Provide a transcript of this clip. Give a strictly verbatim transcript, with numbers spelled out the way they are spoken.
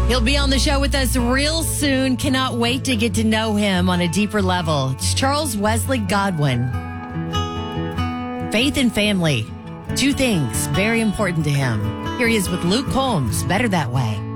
He'll be on the show with us real soon. Cannot wait to get to know him on a deeper level. It's Charles Wesley Godwin. Faith and family, two things very important to him. Here he is with Luke Combs, Better That Way.